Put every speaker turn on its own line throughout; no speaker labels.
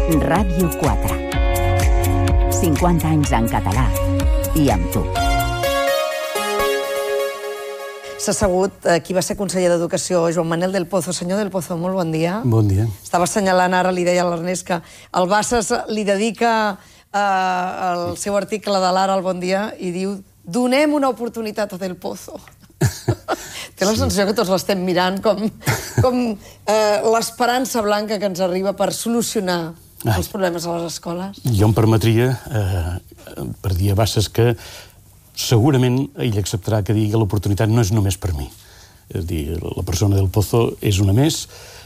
Ràdio 4. 50 anys en català i amb tu.
S'ha assegut qui va ser conseller d'Educació, Joan Manel del Pozo. Senyor del Pozo, molt bon dia.
Bon dia.
Estava assenyalant ara, li deia a l'Ernest, que el Bassas li dedica el seu article de l'Ara al Bon Dia i diu: donem una oportunitat a del Pozo. Té la sensació que tots l'estem mirant com l'esperança blanca que ens arriba per solucionar els problemes a les escoles.
Jo em permetria, per dir a Bassas, que segurament ell acceptarà que digui que l'oportunitat no és només per mi. És a dir, la persona del Pozo és una més.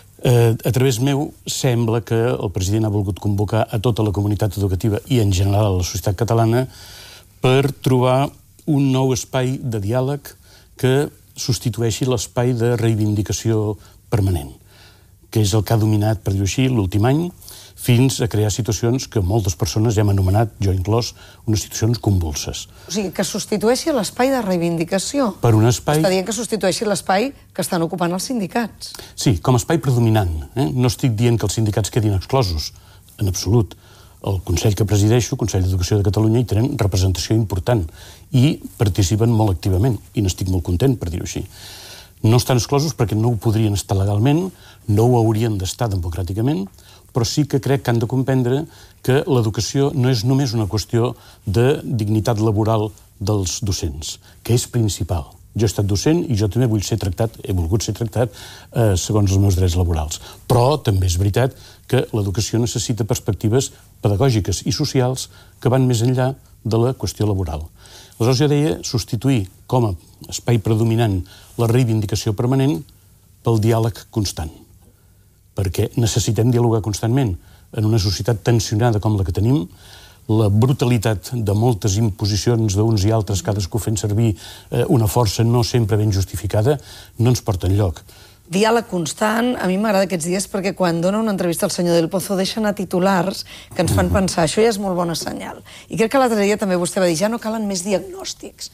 A través meu sembla que el president ha volgut convocar a tota la comunitat educativa i en general a la societat catalana per trobar un nou espai de diàleg que substitueixi l'espai de reivindicació permanent, que és el que ha dominat, per dir-ho així, l'últim any, fins a crear situacions que moltes persones ja hem anomenat, jo inclòs, unes situacions convulses.
O sigui, que substitueixi l'espai de reivindicació.
Per un espai...
Està dient que substitueixi l'espai que estan ocupant els sindicats.
Sí, com a espai predominant. No estic dient que els sindicats quedin exclosos, en absolut. El Consell que presideixo, el Consell d'Educació de Catalunya, hi tenen representació important i participen molt activament, i n'estic molt content, per dir-ho així. No estan exclosos perquè no ho podrien estar legalment, no ho haurien d'estar democràticament, però sí que crec que han de comprendre que l'educació no és només una qüestió de dignitat laboral dels docents, que és principal. Jo he estat docent i jo també vull ser tractat, he volgut ser tractat segons els meus drets laborals. Però també és veritat que l'educació necessita perspectives pedagògiques i socials que van més enllà de la qüestió laboral. Aleshores jo deia substituir com a espai predominant la reivindicació permanent pel diàleg constant, perquè necessitem dialogar constantment en una societat tensionada com la que tenim. La brutalitat de moltes imposicions d'uns i altres, cadascú fent servir una força no sempre ben justificada, no ens porta enlloc.
Diàleg constant, a mi m'agrada aquests dies perquè quan dona una entrevista al senyor del Pozo deixa anar titulars que ens fan pensar, això ja és molt bona senyal. I crec que l'altre dia també vostè va dir, ja no calen més diagnòstics.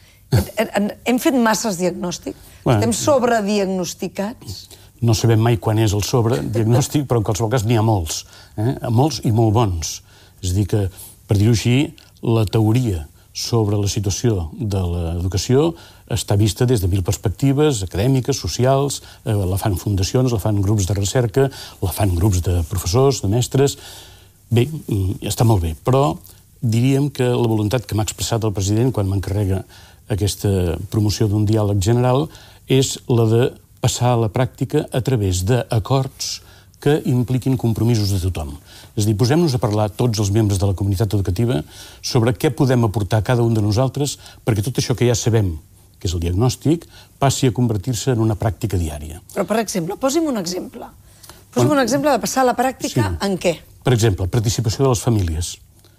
Hem fet masses diagnòstics? Estem sobrediagnosticats?
No sabem mai quan és el sobrediagnòstic, però en qualsevol cas n'hi ha molts. Molts i molt bons. És a dir que, per dir-ho així, la teoria sobre la situació de l'educació està vista des de mil perspectives, acadèmiques, socials, la fan fundacions, la fan grups de recerca, la fan grups de professors, de mestres. Bé, està molt bé, però diríem que la voluntat que m'ha expressat el president quan m'encarrega aquesta promoció d'un diàleg general és la de passar a la pràctica a través d'acords que impliquin compromisos de tothom. És a dir, posem-nos a parlar tots els membres de la comunitat educativa sobre què podem aportar cada un de nosaltres perquè tot això que ja sabem, que és el diagnòstic, passi a convertir-se en una pràctica diària.
Però, per exemple, posi'm un exemple. Posi'm un exemple de passar a la pràctica en què?
Per exemple, participació de les famílies.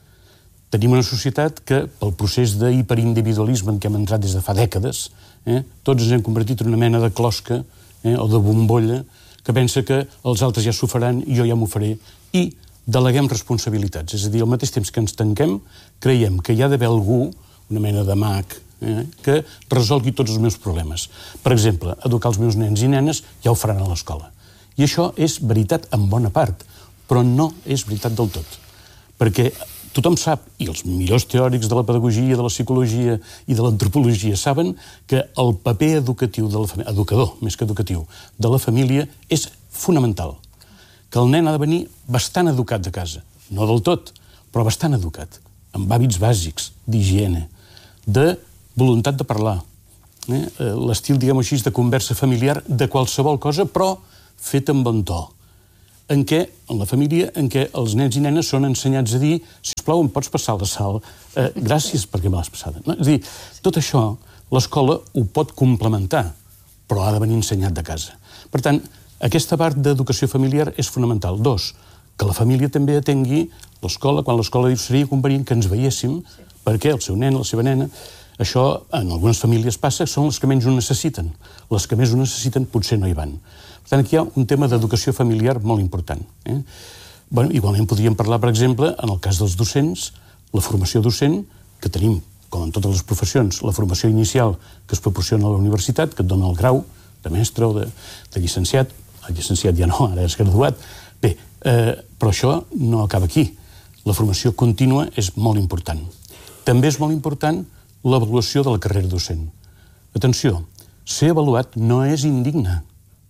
Tenim una societat que, pel procés d'hiperindividualisme en què hem entrat des de fa dècades, tots ens hem convertit en una mena de closca o de bombolla que pensa que els altres ja s'ho faran i jo ja m'ho faré, i deleguem responsabilitats. És a dir, al mateix temps que ens tanquem, creiem que hi ha d'haver algú, una mena de mag, que resolgui tots els meus problemes. Per exemple, educar els meus nens i nenes ja ho faran a l'escola. I això és veritat en bona part, però no és veritat del tot. Perquè tothom sap, i els millors teòrics de la pedagogia, de la psicologia i de l'antropologia saben que el paper educatiu de la família, educador més que educatiu, de la família és fonamental. Que el nen ha de venir bastant educat de casa, no del tot, però bastant educat, amb hàbits bàsics, d'higiene, de voluntat de parlar, l'estil, diguem-ho així, de conversa familiar de qualsevol cosa, però fet amb bon to. En la família, en què els nens i nenes són ensenyats a dir sisplau, em pots passar la sal? Gràcies perquè me l'has passada. És a dir, tot això l'escola ho pot complementar, però ha de venir ensenyat de casa. Per tant, aquesta part d'educació familiar és fonamental. 2, que la família també atengui l'escola, quan l'escola diu seria convenient que ens veiéssim, perquè el seu nen, la seva nena, això en algunes famílies passa, són les que menys ho necessiten. Les que més ho necessiten potser no hi van. Per tant, aquí hi ha un tema d'educació familiar molt important. Igualment podríem parlar, per exemple, en el cas dels docents, la formació docent, que tenim, com en totes les professions, la formació inicial que es proporciona a la universitat, que et dona el grau de mestre o de llicenciat. El llicenciat ja no, ara és graduat. Bé, Però això no acaba aquí. La formació contínua és molt important. També és molt important l'avaluació de la carrera docent. Atenció, ser avaluat no és indigne.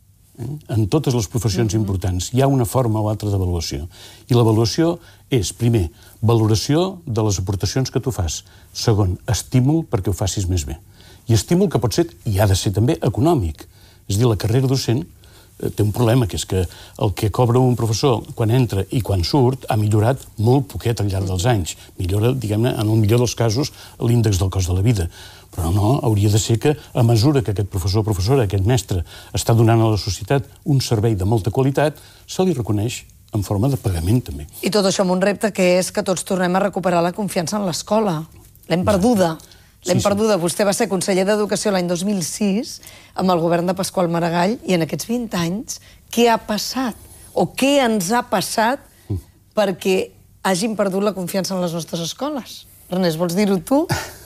En totes les professions importants hi ha una forma o altra d'avaluació. I l'avaluació és, primer, valoració de les aportacions que tu fas. Segon, estímul perquè ho facis més bé. I estímul que pot ser, i ha de ser també, econòmic. És a dir, la carrera docent té un problema, que és que el que cobra un professor quan entra i quan surt ha millorat molt poquet al llarg dels anys. Millora, diguem-ne, en el millor dels casos, l'índex del cost de la vida. Però no, hauria de ser que, a mesura que aquest professor o professora, aquest mestre, està donant a la societat un servei de molta qualitat, se li reconeix en forma de pagament, també.
I tot això amb un repte que és que tots tornem a recuperar la confiança en l'escola. L'hem perduda. L'hem perduda. Vostè va ser conseller d'Educació l'any 2006 amb el govern de Pasqual Maragall i en aquests 20 anys què ha passat? O què ens ha passat perquè hagin perdut la confiança en les nostres escoles? Ernest, vols dir-ho tu?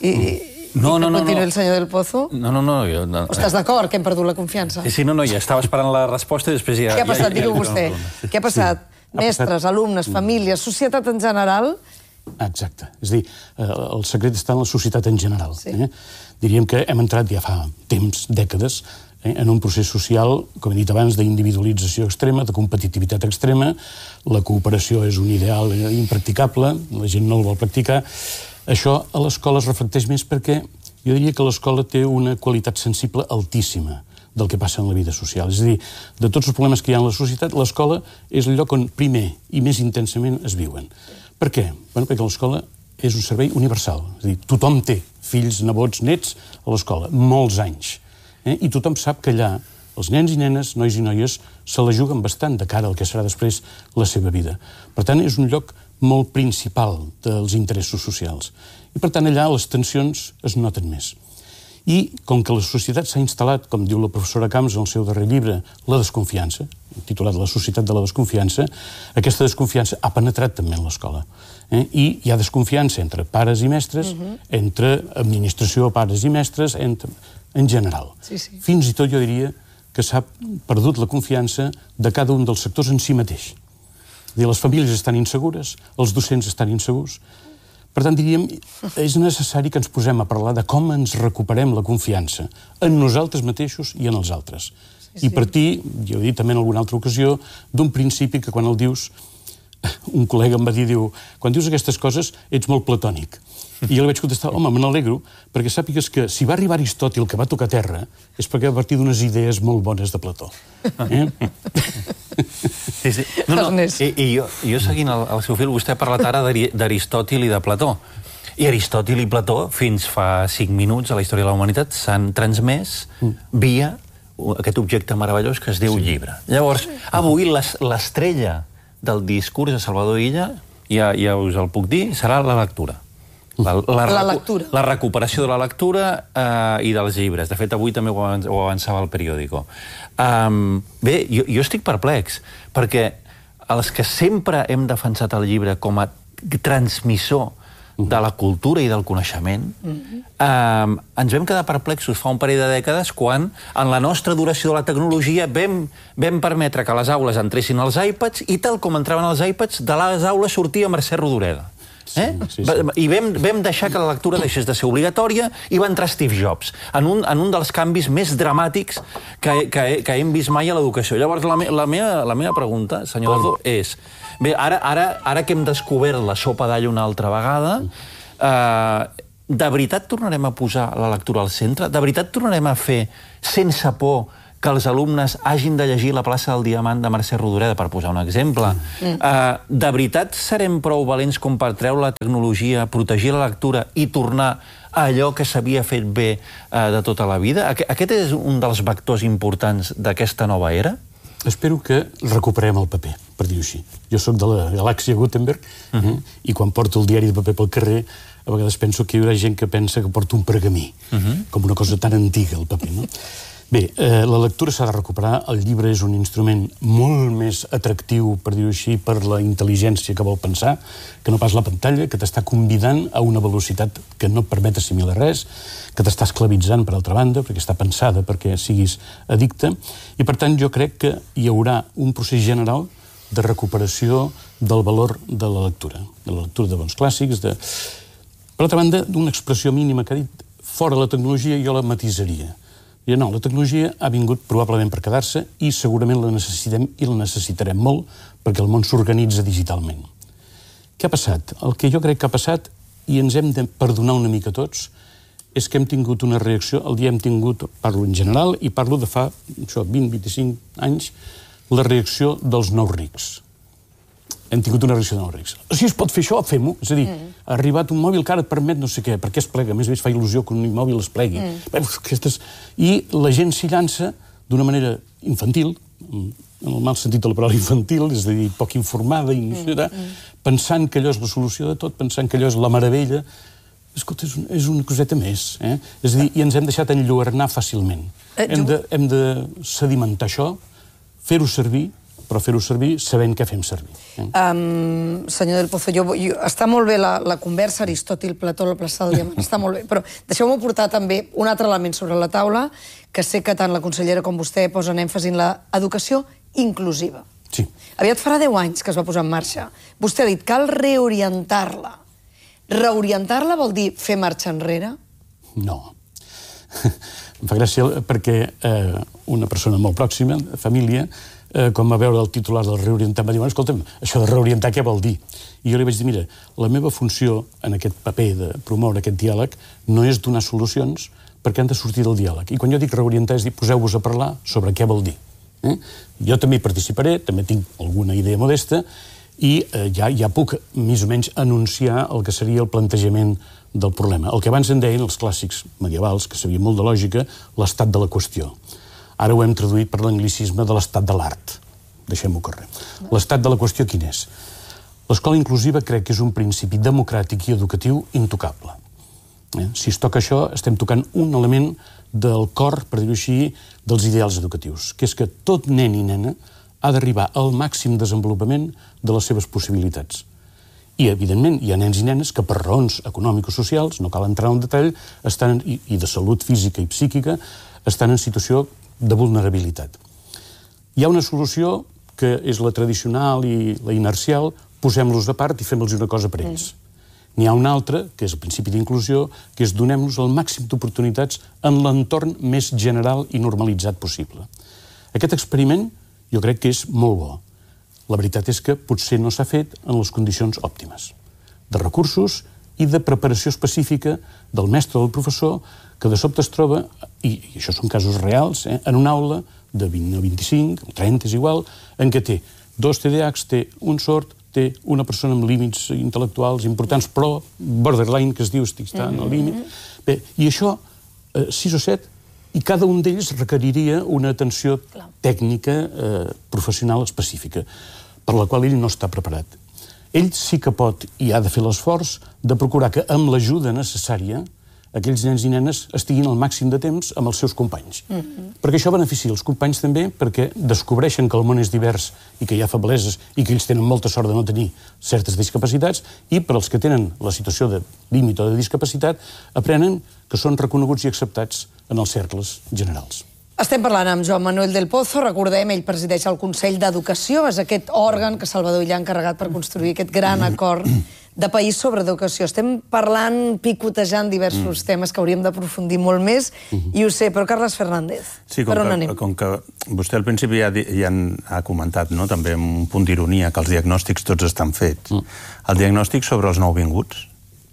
No.
Continuï el senyor del Pozo?
No.
Estàs d'acord que hem perdut la confiança?
Sí, ja estava esperant la resposta i després ja...
Què ha passat? Digueu vostè. Què ha passat? Mestres, alumnes, famílies, societat en general...
Exacte. És a dir, el secret està en la societat en general. Diríem que hem entrat ja fa temps, dècades, en un procés social, com he dit abans, d'individualització extrema, de competitivitat extrema. La cooperació és un ideal impracticable, la gent no el vol practicar. Això a l'escola es reflecteix més perquè jo diria que l'escola té una qualitat sensible altíssima del que passa en la vida social. És a dir, de tots els problemes que hi ha en la societat, l'escola és el lloc on primer i més intensament es viuen. Per què? Perquè l'escola és un servei universal. És a dir, tothom té fills, nebots, nets a l'escola, molts anys. I tothom sap que allà els nens i nenes, nois i noies, se la juguen bastant de cara al que serà després la seva vida. Per tant, és un lloc molt principal dels interessos socials. I per tant, allà les tensions es noten més. I com que la societat s'ha instal·lat, com diu la professora Camps en el seu darrer llibre, la desconfiança, titulat La societat de la desconfiança, aquesta desconfiança ha penetrat també en l'escola. I hi ha desconfiança entre pares i mestres, entre administració, pares i mestres, en general. Fins i tot jo diria que s'ha perdut la confiança de cada un dels sectors en si mateix. Les famílies estan insegures, els docents estan insegurs. Per tant, diríem, és necessari que ens posem a parlar de com ens recuperem la confiança en nosaltres mateixos i en els altres. I partir, jo he dit també en alguna altra ocasió, d'un principi que quan el dius, un col·lega em va dir, diu, quan dius aquestes coses ets molt platònic. I jo li vaig contestar, home, me n'alegro, perquè sàpigues que si va arribar Aristòtil, que va tocar terra, és perquè va partir d'unes idees molt bones de Plató.
Sí. I jo seguint el seu fil, vostè ha parlat ara d'Aristòtil i de Plató. I Aristòtil i Plató, fins fa 5 minuts a la història de la humanitat, s'han transmès via aquest objecte meravellós que es diu llibre. Llavors, avui l'estrella del discurs de Salvador Illa, ja us el puc dir, serà la lectura.
La lectura.
La recuperació de la lectura i dels llibres. De fet, avui també ho avançava el periòdico. Bé, jo estic perplex, perquè els que sempre hem defensat el llibre com a transmissor de la cultura i del coneixement, ens vam quedar perplexos fa un parell de dècades quan, en la nostra duració de la tecnologia, vam permetre que les aules entressin els iPads i tal com entraven els iPads, de les aules sortia Mercè Rodoreda. I vam deixar que la lectura deixés de ser obligatòria i va entrar Steve Jobs en un dels canvis més dramàtics que hem vist mai a l'educació. Llavors, la meva pregunta, senyor Dardo, és... Bé, ara que hem descobert la sopa d'all una altra vegada, de veritat tornarem a posar la lectura al centre? De veritat tornarem a fer, sense por, que els alumnes hagin de llegir La plaça del Diamant de Mercè Rodoreda, per posar un exemple? De veritat serem prou valents com per treure la tecnologia, protegir la lectura i tornar a allò que s'havia fet bé de tota la vida? Aquest és un dels vectors importants d'aquesta nova era?
Espero que recuperem el paper, per dir-ho així. Jo sóc de la galàxia Gutenberg i quan porto el diari de paper pel carrer a vegades penso que hi haurà gent que pensa que porto un pergamí, com una cosa tan antiga, el paper, no? Bé, la lectura s'ha de recuperar, el llibre és un instrument molt més atractiu, per dir-ho així, per la intel·ligència que vol pensar, que no pas la pantalla, que t'està convidant a una velocitat que no et permet assimilar res, que t'està esclavitzant, per altra banda, perquè està pensada perquè siguis addicte, i per tant jo crec que hi haurà un procés general de recuperació del valor de la lectura de bons clàssics. Per altra banda, d'una expressió mínima que ha dit, fora la tecnologia jo la matisaria. I no, la tecnologia ha vingut probablement per quedar-se i segurament la necessitem i la necessitarem molt perquè el món s'organitza digitalment. Què ha passat? El que jo crec que ha passat, i ens hem de perdonar una mica tots, és que hem tingut una reacció, el dia hem tingut, parlo en general, i parlo de fa 20-25 anys, la reacció dels nous rics. Hem tingut una reacció de nous rics. Si es pot fer això, fem-ho. És a dir, ha arribat un mòbil que ara et permet no sé què, perquè es plega. A més a més, fa il·lusió que un mòbil es plegui. I la gent s'hi llança d'una manera infantil, en el mal sentit de la paraula infantil, és a dir, poc informada, pensant que allò és la solució de tot, pensant que allò és la meravella. Escolta, és una coseta més. És a dir, i ens hem deixat enlluernar fàcilment. Hem de sedimentar això, fer-ho servir, però fer-ho servir sabent què fem servir.
Senyor del Pozo, està molt bé la conversa, Aristòtil, Plató, la plaça del Diamant, està molt bé, però deixeu-me portar també un altre element sobre la taula, que sé que tant la consellera com vostè posen èmfasi en l'educació inclusiva.
Sí.
Aviat farà 10 anys que es va posar en marxa. Vostè ha dit, cal reorientar-la. Reorientar-la vol dir fer marxa enrere?
No. Em fa gràcia perquè una persona molt pròxima, família, quan va veure el titular del reorientar, va dir, escolta'm, això de reorientar què vol dir? I jo li vaig dir, mira, la meva funció en aquest paper de promoure aquest diàleg no és donar solucions perquè han de sortir del diàleg. I quan jo dic reorientar és dir, poseu-vos a parlar sobre què vol dir. Jo també hi participaré, també tinc alguna idea modesta, i ja puc més o menys anunciar el que seria el plantejament del problema. El que abans en deien els clàssics medievals, que sabien molt de lògica, l'estat de la qüestió. Ara ho hem traduït per l'anglicisme de l'estat de l'art. Deixem-ho córrer. L'estat de la qüestió quin és? L'escola inclusiva crec que és un principi democràtic i educatiu intocable. Si es toca això, estem tocant un element del cor, per dir-ho així, dels ideals educatius, que és que tot nen i nena ha d'arribar al màxim desenvolupament de les seves possibilitats. I, evidentment, hi ha nens i nenes que per raons econòmico-socials, no cal entrar en detall, i de salut física i psíquica, estan en situació de vulnerabilitat. Hi ha una solució que és la tradicional i la inercial, posem-los a part i fem-los una cosa per ells. N'hi ha una altra, que és el principi d'inclusió, que és donem-los el màxim d'oportunitats en l'entorn més general i normalitzat possible. Aquest experiment jo crec que és molt bo. La veritat és que potser no s'ha fet en les condicions òptimes, de recursos i de preparació específica del mestre o del professor, que de sobte es troba, i això són casos reals, en una aula de 20 o 25, o 30 és igual, en què té 2 TDAHs, té un sord, té una persona amb límits intel·lectuals importants, però borderline, que es diu, està en el límit. Bé, i això, 6 o 7, i cada un d'ells requeriria una atenció tècnica professional específica, per la qual ell no està preparat. Ell sí que pot i ha de fer l'esforç de procurar que amb l'ajuda necessària aquells nens i nenes estiguin al màxim de temps amb els seus companys. Perquè això beneficia els companys també, perquè descobreixen que el món és divers i que hi ha febleses i que ells tenen molta sort de no tenir certes discapacitats, i per als que tenen la situació de límit o de discapacitat aprenen que són reconeguts i acceptats en els cercles generals.
Estem parlant amb Joan Manuel del Pozo, recordem, ell presideix el Consell d'Educació, és aquest òrgan que Salvador Illa ha encarregat per construir aquest gran acord de país sobre educació. Estem parlant, picotejant diversos temes que hauríem d'aprofundir molt més, i ho sé, però Carles Fernández, per on anem?
Com que vostè al principi ja ha comentat, també amb un punt d'ironia, que els diagnòstics tots estan fets. El diagnòstic sobre els nouvinguts,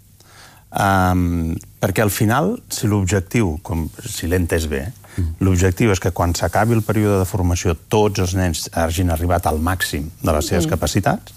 perquè al final, si l'objectiu, si l'he entès bé, l'objectiu és que quan s'acabi el període de formació tots els nens hagin arribat al màxim de les seves capacitats.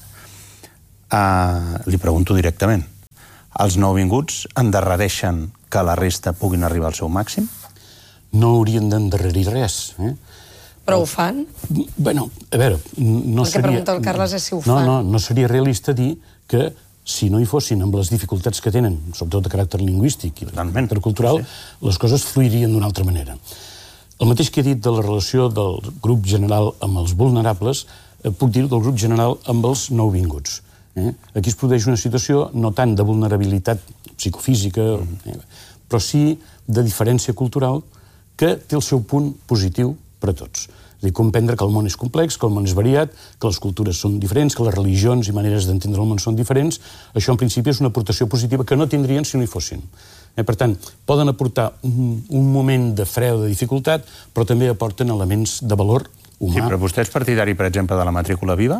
Li pregunto directament, els nouvinguts endarrereixen que la resta puguin arribar al seu màxim?
No haurien d'endarrerir res.
Però ho fan?
Bé, a veure, no seria...
El que pregunta el Carles és si ho fan.
No seria realista dir que si no hi fossin amb les dificultats que tenen, sobretot de caràcter lingüístic i de caràcter cultural, les coses fluirien d'una altra manera. El mateix que he dit de la relació del grup general amb els vulnerables, puc dir del grup general amb els nouvinguts. Aquí es produeix una situació no tant de vulnerabilitat psicofísica, però sí de diferència cultural que té el seu punt positiu per a tots. És És a dir, comprendre que el món és complex, que el món és variat, que les cultures són diferents, que les religions i maneres d'entendre el món són diferents. Això, en principi, és una aportació positiva que no tindrien si no hi fossin. Per tant, poden aportar un moment de fre o de dificultat, però també aporten elements de valor humà.
Sí, però vostè és partidari, per exemple, de la matrícula viva?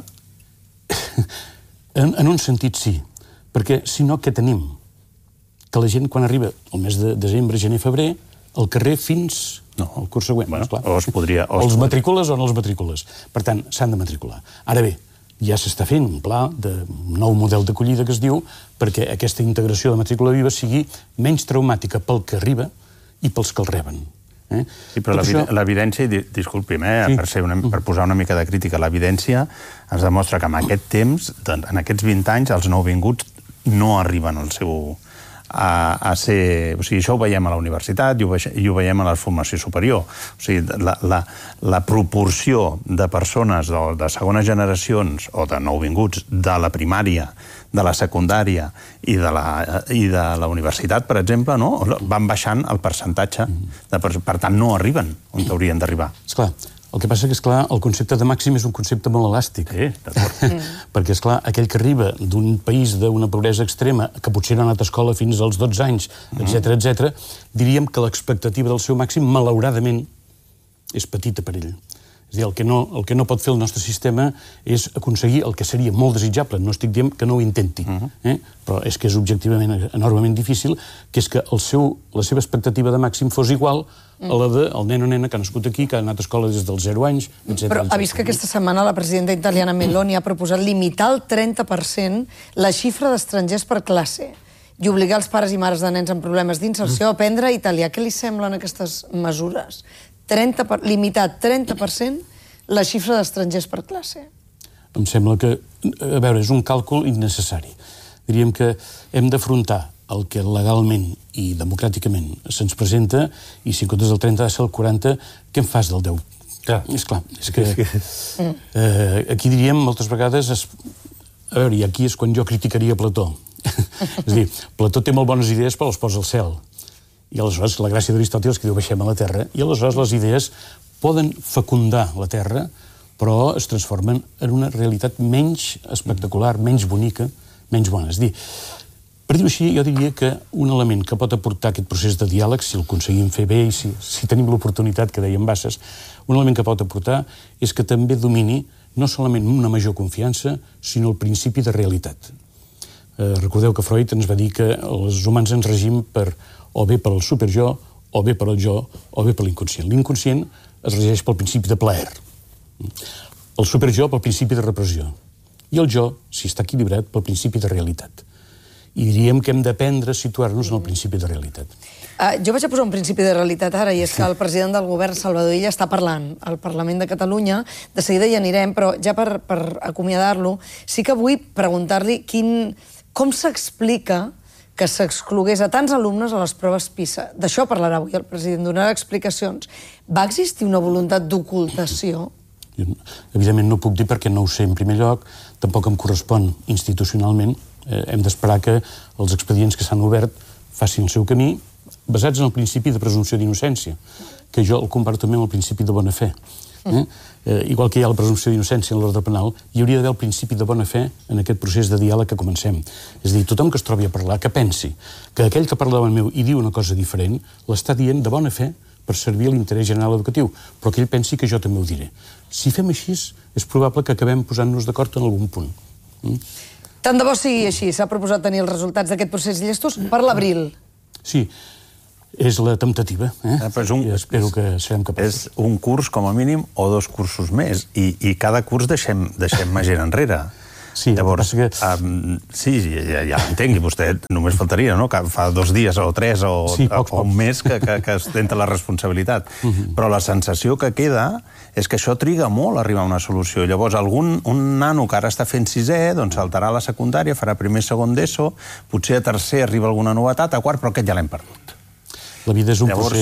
En un sentit, sí. Perquè, si no, què tenim? Que la gent, quan arriba el mes de desembre, gener, febrer, al carrer fins al curs següent.
Bueno,
esclar.
o
els matricules o no els matricules. Per tant, s'han de matricular. Ara bé, ja s'està fent un pla de nou model d'acollida que es diu perquè aquesta integració de matrícula viva sigui menys traumàtica pel que arriba i pels que el reben.
Sí, però l'evidència, disculpi'm, per posar una mica de crítica, l'evidència ens demostra que en aquest temps, en aquests 20 anys, els nouvinguts no arriben al seu... a ser... O sigui, això ho veiem a la universitat i ho veiem a la formació superior. O sigui, la proporció de persones de segones generacions o de nouvinguts de la primària, de la secundària i de la universitat, per exemple, van baixant el percentatge. Per tant, no arriben on haurien d'arribar.
Esclar, el que passa que, esclar, el concepte de màxim és un concepte molt elàstic.
Sí, d'acord.
Perquè, esclar, aquell que arriba d'un país d'una pobresa extrema, que potser no ha anat a escola fins als 12 anys, etc., diríem que l'expectativa del seu màxim, malauradament, és petita per ell. És a dir, el que no pot fer el nostre sistema és aconseguir el que seria molt desitjable. No estic dient que no ho intenti, però és que és objectivament enormement difícil, que és que la seva expectativa de màxim fos igual a la del nen o nena que ha nascut aquí, que ha anat a escola des dels 0 anys, etc.
Però ha vist que aquesta setmana la presidenta italiana Meloni ha proposat limitar al 30% la xifra d'estrangers per classe i obligar els pares i mares de nens amb problemes d'inserció a aprendre italià. Què li semblen aquestes mesures? Limitar 30% la xifra d'estrangers per classe.
Em sembla que, a veure, és un càlcul innecessari. Diríem que hem d'afrontar el que legalment i democràticament se'ns presenta i si en comptes del 30 ha de ser el 40, què en fas del 10? És clar, és que aquí diríem moltes vegades... A veure, i aquí és quan jo criticaria Plató. És a dir, Plató té molt bones idees però les posa al cel. I aleshores la gràcia d'Aristòtil és que diu baixem a la Terra i aleshores les idees poden fecundar la Terra però es transformen en una realitat menys espectacular, menys bonica, menys bona. És a dir, per dir-ho així, jo diria que un element que pot aportar aquest procés de diàleg, si el aconseguim fer bé i si tenim l'oportunitat que dèiem Bassas, un element que pot aportar és que també domini no solament una major confiança, sinó el principi de realitat. Recordeu que Freud ens va dir que els humans ens regim o bé per el superjo, o bé per el jo, o bé per l'inconscient. L'inconscient es regeix pel principi de plaer. El superjo pel principi de repressió. I el jo, si està equilibrat, pel principi de realitat. I diríem que hem d'aprendre a situar-nos en el principi de realitat.
Jo vaig a posar un principi de realitat ara, i és que el president del govern, Salvador Illa, està parlant al Parlament de Catalunya. De seguida hi anirem, però ja per acomiadar-lo, sí que vull preguntar-li com s'explica que s'exclogués a tants alumnes a les proves PISA. D'això parlarà avui el president, donarà explicacions. Va existir una voluntat d'ocultació?
Evidentment no ho puc dir perquè no ho sé en primer lloc, tampoc em correspon institucionalment. Hem d'esperar que els expedients que s'han obert facin el seu camí basats en el principi de presumpció d'innocència, que jo el comparo també amb el principi de bona fe. Igual que hi ha la presumpció d'innocència en l'ordre penal, hi hauria d'haver el principi de bona fe en aquest procés de diàleg que comencem. És a dir, tothom que es trobi a parlar, que pensi que aquell que parla davant meu i diu una cosa diferent, l'està dient de bona fe per servir a l'interès general educatiu, però que ell pensi que jo també ho diré. Si fem així, és probable que acabem posant-nos d'acord en algun punt.
Tant de bo sigui així. S'ha proposat tenir els resultats d'aquest procés llestos per l'abril.
Sí, és la temptativa, i espero que serem capaços.
És un curs, com a mínim, o 2 cursos més, i cada curs deixem més gent enrere.
Sí,
llavors, sí, ja l'entenc, i vostè només faltaria, no?, que fa 2 dies o 3 o un mes que es tenta la responsabilitat. Però la sensació que queda és que això triga molt a arribar a una solució. Llavors, un nano que ara està fent 6è, doncs saltarà a la secundària, farà primer, segon d'ESO, potser a tercer arriba alguna novetat, a quart, però aquest ja l'hem perdut.
La vida és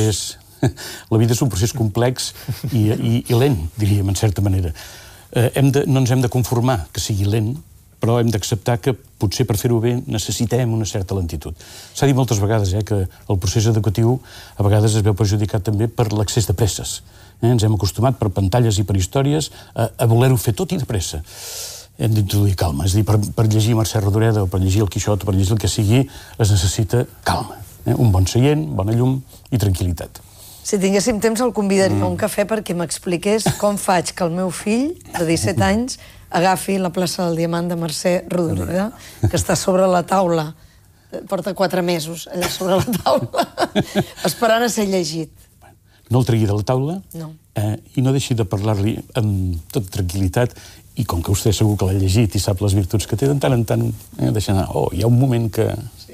un procés complex i lent, diríem, en certa manera. No ens hem de conformar que sigui lent, però hem d'acceptar que potser per fer-ho bé necessitem una certa lentitud. S'ha dit moltes vegades que el procés educatiu a vegades es veu perjudicat també per l'excés de presses. Ens hem acostumat per pantalles i per històries a voler-ho fer tot i de pressa. Hem d'introduir calma. És a dir, per llegir Mercè Rodoreda o per llegir el Quixot o per llegir el que sigui, es necessita calma. Un bon seient, bona llum i tranquil·litat.
Si tinguéssim temps el convidaria a un cafè perquè m'expliqués com faig que el meu fill, de 17 anys, agafi la plaça del Diamant de Mercè Rodoreda, que està sobre la taula. Porta 4 mesos allà sobre la taula, esperant a ser llegit.
No el tregui de la taula
i
no deixi de parlar-li amb tota tranquil·litat, i com que vostè segur que l'ha llegit i sap les virtuts que té, de tant en tant deixa anar. Hi ha un moment que...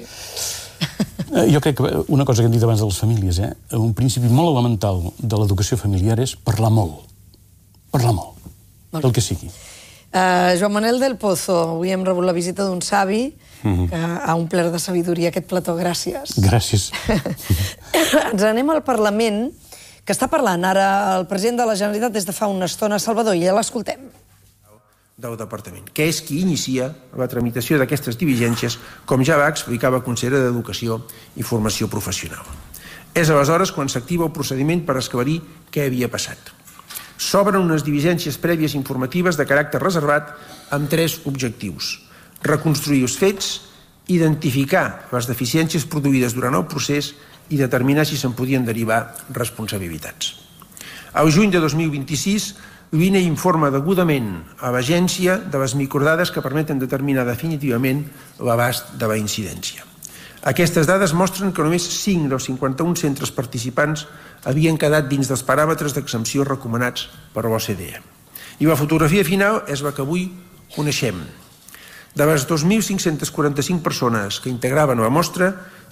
Jo crec que una cosa que hem dit abans de les famílies, un principi molt elemental de l'educació familiar és parlar molt. Parlar molt. Del que sigui.
Joan Manel del Pozo, avui hem rebut la visita d'un savi que ha omplert de sabidoria aquest plató. Gràcies.
Gràcies.
Ens anem al Parlament, que està parlant ara el president de la Generalitat des de fa una estona, Salvador, i ja l'escoltem.
Del Departament, que és qui inicia la tramitació d'aquestes diligències, com ja va explicar la consellera d'Educació i Formació Professional. És aleshores quan s'activa el procediment per esclarir què havia passat. S'obren unes diligències prèvies informatives de caràcter reservat amb 3 objectius: reconstruir els fets, identificar les deficiències produïdes durant el procés i determinar si se'n podien derivar responsabilitats. Al juny de 2026, l'INE informa degudament a l'agència de les microdades que permeten determinar definitivament l'abast de la incidència. Aquestes dades mostren que només 5 dels 51 centres participants havien quedat dins dels paràmetres d'exempció recomanats per l'OCDE. I la fotografia final és la que avui coneixem. De les 2.545 persones que integraven la mostra,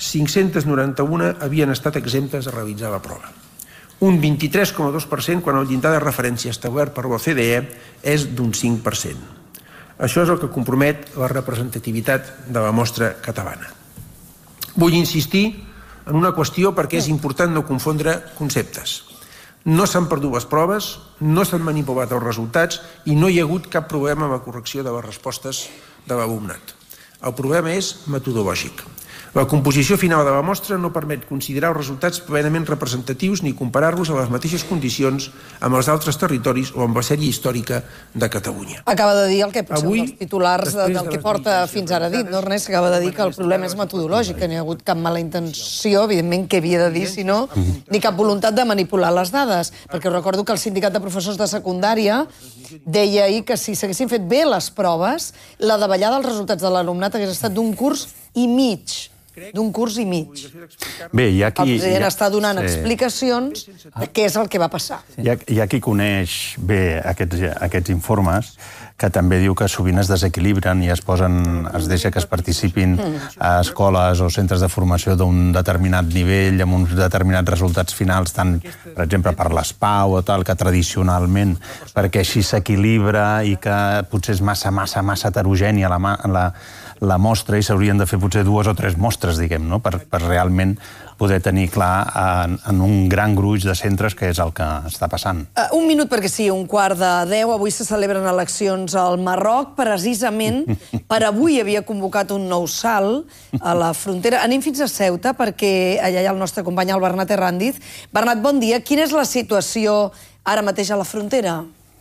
591 havien estat exemptes de realitzar la prova. Un 23,2% quan el llindar de referència establert per l'OCDE és d'un 5%. Això és el que compromet la representativitat de la mostra catalana. Vull insistir en una qüestió perquè és important no confondre conceptes. No s'han perdut les proves, no s'han manipulat els resultats i no hi ha hagut cap problema amb la correcció de les respostes de l'alumnat. El problema és metodològic. La composició final de la mostra no permet considerar els resultats plenament representatius ni comparar-los a les mateixes condicions amb els altres territoris o amb la sèrie històrica de Catalunya.
Acaba de dir el que potser els titulars del que porta fins ara dit, no? Ernest acaba de dir que el problema és metodològic, que no hi ha hagut cap mala intenció, evidentment, què havia de dir, sinó ni cap voluntat de manipular les dades. Perquè recordo que el sindicat de professors de secundària deia ahir que si s'haguessin fet bé les proves, la davallada dels resultats de l'alumnat hagués estat d'un curs i mig. D'un curs i mig.
Bé, hi ha qui...
El president està donant explicacions de què és el que va passar.
Hi ha qui coneix bé aquests informes, que també diu que sovint es desequilibren i es deixa que es participin a escoles o centres de formació d'un determinat nivell, amb uns determinats resultats finals, tant, per exemple, per l'ESPAU o tal, que tradicionalment, perquè així s'equilibra i que potser és massa heterogènia la mostra i s'haurien de fer potser 2 o 3 mostres, diguem, no? Per realment poder tenir clar en un gran gruix de centres què és el que està passant.
Un minut perquè sí, 9:45. Avui se celebren eleccions al Marroc. Precisament per avui havia convocat un nou salt a la frontera. Anem fins a Ceuta perquè allà hi ha el nostre company, el Bernat Herrandiz. Bernat, bon dia. Quina és la situació ara mateix a la frontera?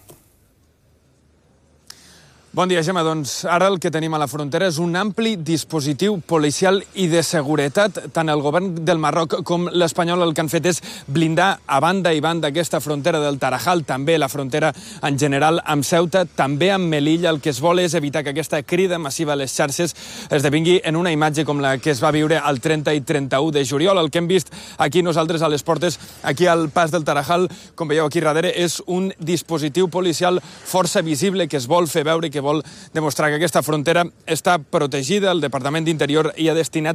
Bon dia, Gemma. Doncs ara el que tenim a la frontera és un ampli dispositiu policial i de seguretat. Tant el govern del Marroc com l'espanyol el que han fet és blindar a banda i banda aquesta frontera del Tarajal, també la frontera en general amb Ceuta, també amb Melilla. El que es vol és evitar que aquesta crida massiva a les xarxes esdevingui en una imatge com la que es va viure el 30 i 31 de juliol. El que hem vist aquí nosaltres a les portes, aquí al pas del Tarajal, com veieu aquí darrere, és un dispositiu policial força visible que es vol fer veure, que vol demostrar que aquesta frontera està protegida. El Departament d'Interior hi ha destinat